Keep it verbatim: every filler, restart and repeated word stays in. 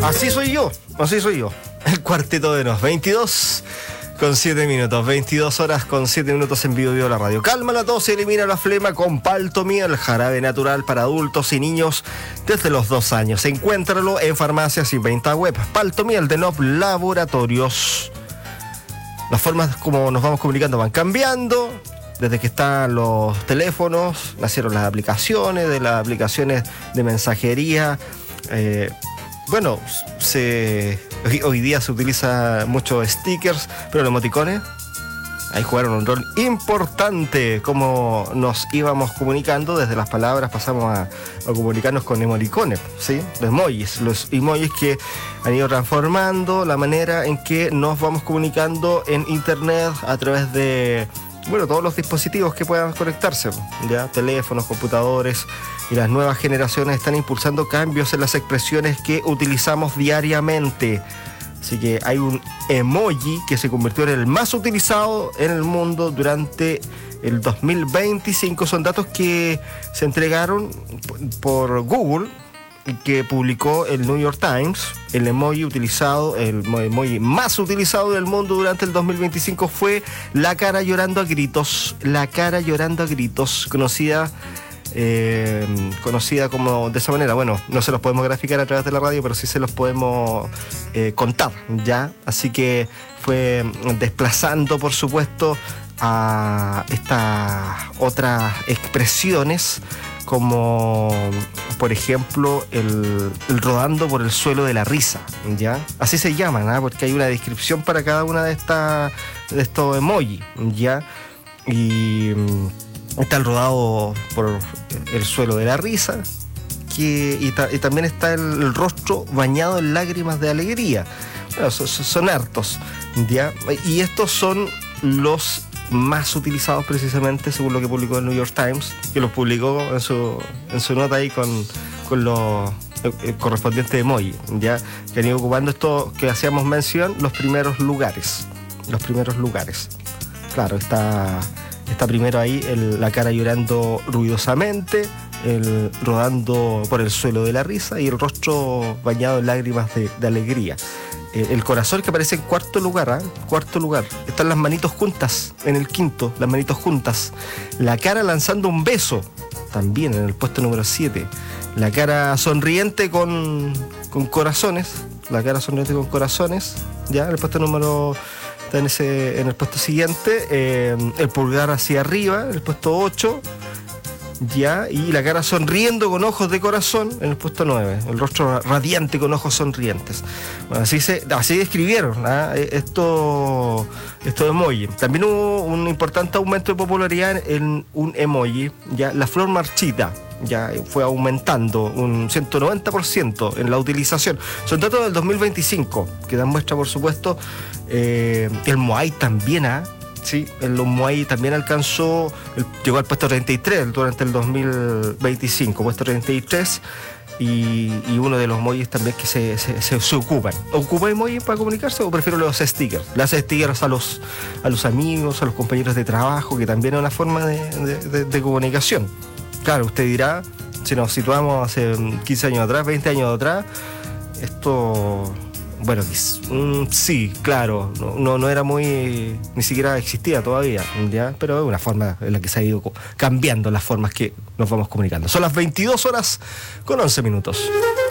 Así soy yo, así soy yo. El Cuarteto de Nos, veintidós con siete minutos, veintidós horas con siete minutos en Vivo Vivo la radio. Calma la tos y elimina la flema con Paltomiel, jarabe natural para adultos y niños desde los dos años. Encuéntralo en farmacias y venta web. Paltomiel de Nov Laboratorios. Las formas como nos vamos comunicando van cambiando. Desde que están los teléfonos, nacieron las aplicaciones, de las aplicaciones de mensajería. Eh, bueno, se, hoy, hoy día se utiliza muchos stickers, pero los emoticones ahí jugaron un rol importante. Como nos íbamos comunicando, desde las palabras pasamos a, a comunicarnos con emoticones, ¿sí? Los emojis, los emojis que han ido transformando la manera en que nos vamos comunicando en internet a través de, bueno, todos los dispositivos que puedan conectarse, ya teléfonos, computadores, y las nuevas generaciones están impulsando cambios en las expresiones que utilizamos diariamente. Así que hay un emoji que se convirtió en el más utilizado en el mundo durante el dos mil veinticinco. Son datos que se entregaron por Google y que publicó el New York Times. El emoji utilizado, el emoji más utilizado del mundo durante el dos mil veinticinco fue la cara llorando a gritos. La cara llorando a gritos, conocida Eh, conocida como de esa manera. Bueno, no se los podemos graficar a través de la radio, pero sí se los podemos eh, contar, ¿ya? Así que fue desplazando, por supuesto, a estas otras expresiones, como por ejemplo el, el rodando por el suelo de la risa, ¿ya? Así se llaman, ¿eh? Porque hay una descripción para cada una de estas de estos emojis, ¿ya? Y está el rodado por el suelo de la risa, que, y, ta, y también está el, el rostro bañado en lágrimas de alegría. Bueno, son, son hartos, ¿ya? Y estos son los más utilizados precisamente según lo que publicó el New York Times, que los publicó en su, en su nota ahí con, con los el correspondientes emoji, ¿ya? Que han ido ocupando esto que hacíamos mención, los primeros lugares. Los primeros lugares. Claro, está... Está primero ahí el, la cara llorando ruidosamente, el rodando por el suelo de la risa y el rostro bañado en lágrimas de, de alegría. Eh, el corazón que aparece en cuarto lugar, ¿eh? Cuarto lugar. Están las manitos juntas en el quinto, las manitos juntas. La cara lanzando un beso, también en el puesto número siete. La cara sonriente con, con corazones, la cara sonriente con corazones, ya en el puesto número... En, ese, en el puesto siguiente, eh, el pulgar hacia arriba, en el puesto ocho, ya, y la cara sonriendo con ojos de corazón en el puesto nueve, el rostro radiante con ojos sonrientes. Bueno, así se, así describieron, ¿eh? esto, esto emoji. También hubo un importante aumento de popularidad en un emoji, ya, la flor marchita. Ya fue aumentando un ciento noventa por ciento en la utilización. Son datos del dos mil veinticinco que dan muestra, por supuesto. Eh, el Moai también, ¿ah? ¿eh? Sí, el Moai también alcanzó, el, llegó al puesto treinta y tres durante el dos mil veinticinco, puesto treinta y tres. Y, y uno de los emojis también que se, se, se, se ocupan. ¿Ocupa emoji para comunicarse o prefiero los stickers? Las stickers a los, a los amigos, a los compañeros de trabajo, que también es una forma de, de, de, de comunicación. Claro, usted dirá, si nos situamos hace quince años atrás, veinte años atrás, esto, bueno, mm, sí, claro, no, no, no era muy, ni siquiera existía todavía, ¿ya? Pero es una forma en la que se ha ido cambiando las formas que nos vamos comunicando. Son las veintidós horas con once minutos.